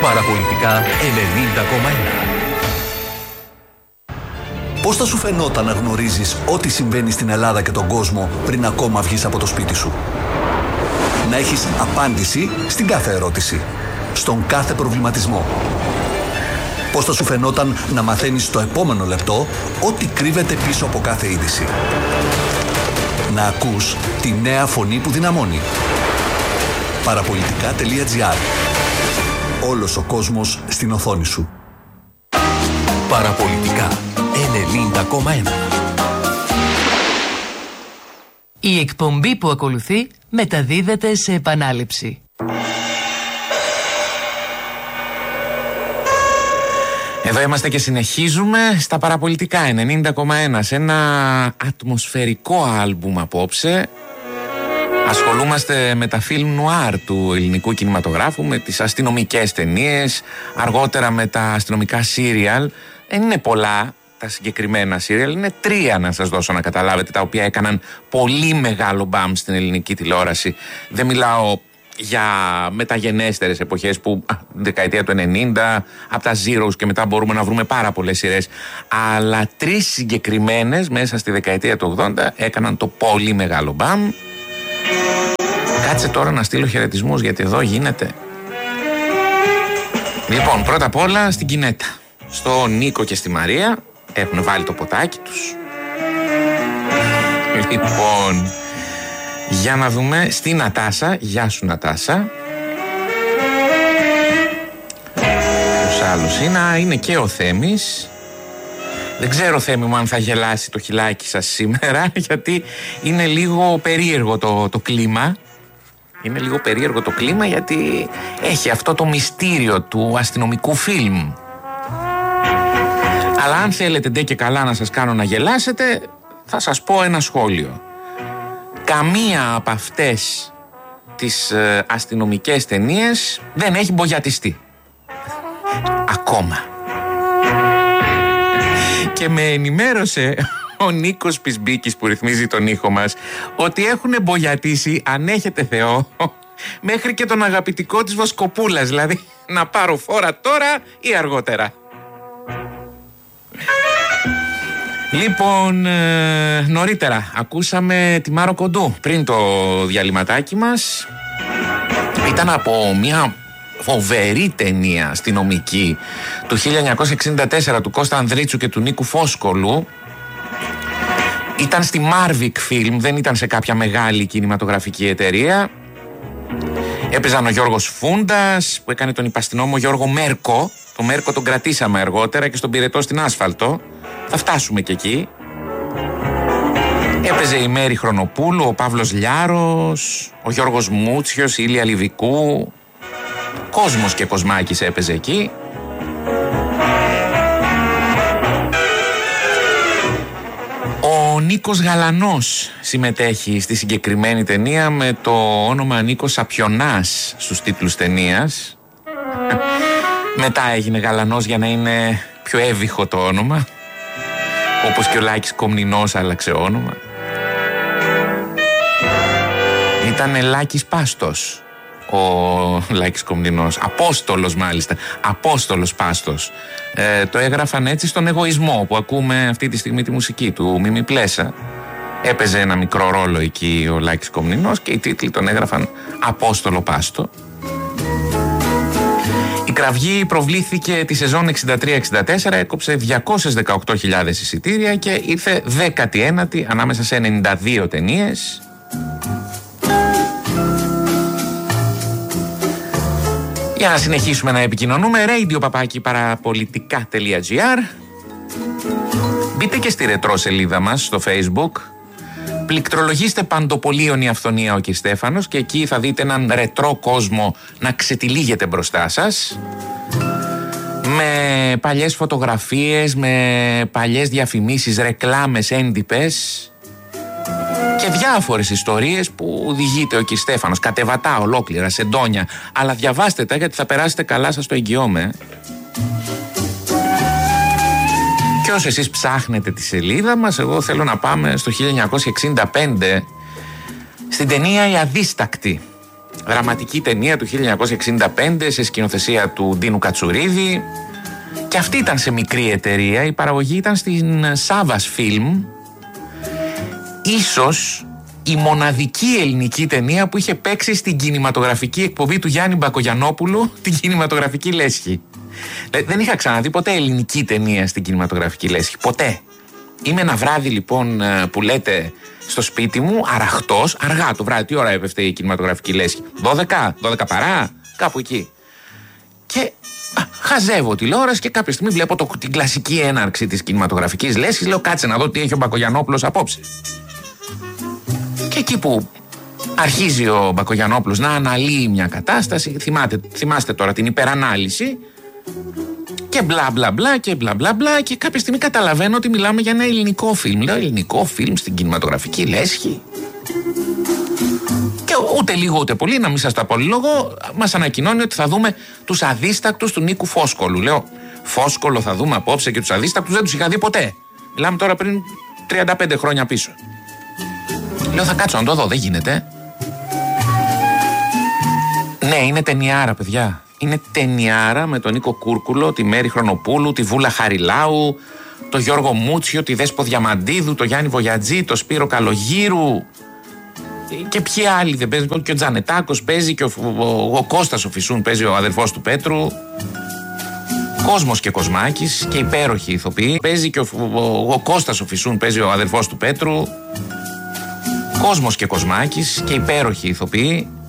Παραπολιτικά 90,1. Πώς θα σου φαινόταν να γνωρίζεις ό,τι συμβαίνει στην Ελλάδα και τον κόσμο πριν ακόμα βγεις από το σπίτι σου? Να έχεις απάντηση στην κάθε ερώτηση, στον κάθε προβληματισμό. Πώς θα σου φαινόταν να μαθαίνεις στο επόμενο λεπτό ό,τι κρύβεται πίσω από κάθε είδηση? Να ακούς τη νέα φωνή που δυναμώνει. Παραπολιτικά.gr. Όλος ο κόσμος στην οθόνη σου. Παραπολιτικά 90,1. Η εκπομπή που ακολουθεί μεταδίδεται σε επανάληψη. Εδώ είμαστε και συνεχίζουμε στα Παραπολιτικά 90,1, σε ένα ατμοσφαιρικό άλμπουμ απόψε. Ασχολούμαστε με τα φιλμ νουάρ του ελληνικού κινηματογράφου, με τις αστυνομικές ταινίες, αργότερα με τα αστυνομικά σύριαλ. Δεν είναι πολλά τα συγκεκριμένα σύριαλ, είναι 3 να σας δώσω να καταλάβετε, τα οποία έκαναν πολύ μεγάλο μπαμ στην ελληνική τηλεόραση. Δεν μιλάω για μεταγενέστερες εποχές που δεκαετία του 90, από τα Zeros και μετά μπορούμε να βρούμε πάρα πολλές σειρές, αλλά 3 συγκεκριμένες μέσα στη δεκαετία του 80 έκαναν το πολύ μεγάλο μπαμ. Κάτσε τώρα να στείλω χαιρετισμούς, γιατί εδώ γίνεται. Λοιπόν, πρώτα απ' όλα στην Κινέτα, στο Νίκο και στη Μαρία, έχουν βάλει το ποτάκι τους. Λοιπόν, για να δούμε στη Νατάσα. Γεια σου Νατάσα. Ποιος άλλος είναι? Και ο Θέμης. Δεν ξέρω, Θέμη μου, αν θα γελάσει το χιλάκι σας σήμερα, γιατί είναι λίγο περίεργο το κλίμα. Είναι λίγο περίεργο το κλίμα, γιατί έχει αυτό το μυστήριο του αστυνομικού φιλμ. Αλλά αν θέλετε ντε και καλά να σας κάνω να γελάσετε, θα σας πω ένα σχόλιο. Καμία από αυτές τις αστυνομικές ταινίες δεν έχει μπογιατιστεί. Ακόμα. Και με ενημέρωσε ο Νίκος Πισμπίκης που ρυθμίζει τον ήχο μας ότι έχουν μπογιατίσει, αν έχετε Θεό, μέχρι και τον αγαπητικό της Βοσκοπούλας. Δηλαδή, να πάρω φόρα τώρα ή αργότερα. Λοιπόν, νωρίτερα ακούσαμε τη Μάρο Κοντού πριν το διαλυματάκι μας. Ήταν από μια φοβερή ταινία αστυνομική του 1964 του Κώστα Ανδρίτσου και του Νίκου Φόσκολου. Ήταν στη Marvic Film, δεν ήταν σε κάποια μεγάλη κινηματογραφική εταιρεία. Έπαιζαν ο Γιώργος Φούντας που έκανε τον υπαστυνόμο Γιώργο Μέρκο. Το Μέρκο τον κρατήσαμε αργότερα και στον πυρετό στην Άσφαλτο. Θα φτάσουμε και εκεί. Έπαιζε η Μέρη Χρονοπούλου, ο Παύλος Λιάρος, ο Γιώργος Μούτσιος, η Ήλια Λιβικού. Κόσμος και Κοσμάκης έπαιζε εκεί. Ο Νίκος Γαλανός συμμετέχει στη συγκεκριμένη ταινία με το όνομα Νίκος Σαπιονάς στους τίτλους ταινίας. Μετά έγινε Γαλανός για να είναι πιο εύβυχο το όνομα, όπως και ο Λάκης Κομνηνός άλλαξε όνομα. Ήταν Λάκης Πάστος ο Λάκης Κομνηνός, Απόστολος μάλιστα, Απόστολος Πάστος. Το έγραφαν έτσι στον Εγωισμό που ακούμε αυτή τη στιγμή τη μουσική του Μίμη Πλέσα. Έπαιζε ένα μικρό ρόλο εκεί ο Λάκης Κομνηνός και οι τίτλοι τον έγραφαν Απόστολο Πάστο. Η Κραυγή προβλήθηκε τη σεζόν 63-64, έκοψε 218.000 εισιτήρια και ήρθε 19η ανάμεσα σε 92 ταινίες. Για να συνεχίσουμε να επικοινωνούμε, radio@parapolitica.gr. Μπείτε και στη ρετρό σελίδα μας στο Facebook. Πληκτρολογήστε Παντοπολίων η Αυθονία ο κ. Στέφανος και εκεί θα δείτε έναν ρετρό κόσμο να ξετυλίγεται μπροστά σας, με παλιές φωτογραφίες, με παλιές διαφημίσεις, ρεκλάμες έντυπες και διάφορες ιστορίες που οδηγείται ο κ. Στέφανος, κατεβατά ολόκληρα, σεντόνια. Αλλά διαβάστε τα, γιατί θα περάσετε καλά, σας το εγγυώμαι. Και όσο εσείς ψάχνετε τη σελίδα μας, εγώ θέλω να πάμε στο 1965 στην ταινία «Η Αδίστακτη». Δραματική ταινία του 1965 σε σκηνοθεσία του Ντίνου Κατσουρίδη. Και αυτή ήταν σε μικρή εταιρεία. Η παραγωγή ήταν στην Σάβας Φιλμ. Ίσως η μοναδική ελληνική ταινία που είχε παίξει στην κινηματογραφική εκπομπή του Γιάννη Μπακογιαννόπουλου, την κινηματογραφική λέσχη. Δεν είχα ξαναδεί ποτέ ελληνική ταινία στην κινηματογραφική λέσχη. Ποτέ. Είμαι ένα βράδυ λοιπόν που λέτε στο σπίτι μου, αραχτός, αργά το βράδυ. Τι ώρα έπεφτε η κινηματογραφική λέσχη? 12 παρά, κάπου εκεί. Και χαζεύω τηλεόραση και κάποια στιγμή βλέπω την κλασική έναρξη της κινηματογραφικής λέσχης. Λέω κάτσε να δω τι έχει ο Μπακογιαννόπουλος απόψε. Και εκεί που αρχίζει ο Μπακογιαννόπουλος να αναλύει μια κατάσταση, θυμάστε τώρα την υπερανάλυση, και μπλα μπλα μπλα και μπλα μπλα μπλα, και κάποια στιγμή καταλαβαίνω ότι μιλάμε για ένα ελληνικό φιλμ. Λέω ελληνικό φιλμ στην κινηματογραφική λέσχη? Και ούτε λίγο ούτε πολύ, να μην σας τα πολυλογώ, μας ανακοινώνει ότι θα δούμε τους Αδίστακτους του Νίκου Φόσκολου. Λέω Φόσκολο θα δούμε απόψε και τους Αδίστακτους? Δεν τους είχα δει ποτέ. Μιλάμε τώρα πριν 35 χρόνια πίσω. Λέω θα κάτσω να το δω, δεν γίνεται. Ναι, είναι ταινιάρα παιδιά. Είναι ταινιάρα με τον Νίκο Κούρκουλο, τη Μέρη Χρονοπούλου, τη Βούλα Χαριλάου, τον Γιώργο Μούτσιο, τη Δέσπο Διαμαντίδου, τον Γιάννη Βογιατζή, τον Σπύρο Καλογύρου. Και ποιοι άλλοι δεν παίζουν? Και ο Τζανετάκος παίζει, και ο Κώστας ο Φυσούν παίζει, ο αδερφός του Πέτρου. Κόσμος και Κοσμάκης και υπέροχοι ηθοποιοί. Παίζει και ο Κώστας ο Φυσούν παίζει, ο αδερφός του Πέτρου. Κόσμος και Κοσμάκης και υπέροχοι ηθοποιοί.